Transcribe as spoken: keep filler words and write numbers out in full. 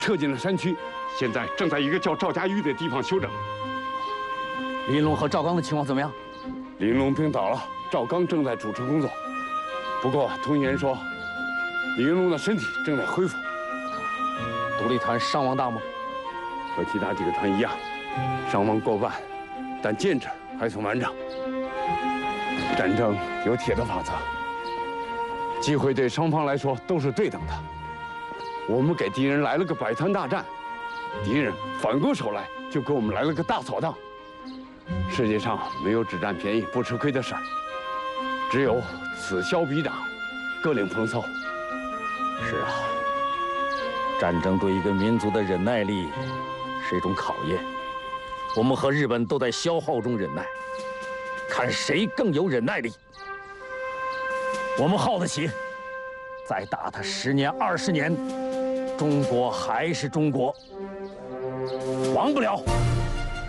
撤进了山区，现在正在一个叫赵家峪的地方休整。 林龙和赵刚的情况怎么样？ 林龙病倒了，赵刚正在主持工作。不过通言说，林龙的身体正在恢复。 独立团伤亡大吗？ 和其他几个团一样，伤亡过半，但建制还算完整。战争有铁的法则，机会对双方来说都是对等的。我们给敌人来了个百团大战，敌人反过手来就给我们来了个大扫荡。世界上没有只占便宜不吃亏的事儿，只有此消彼长，各领风骚。 是啊，战争对一个民族的忍耐力是一种考验。我们和日本都在消耗中忍耐，看谁更有忍耐力。我们耗得起，再打他十年二十年，中国还是中国，亡不了。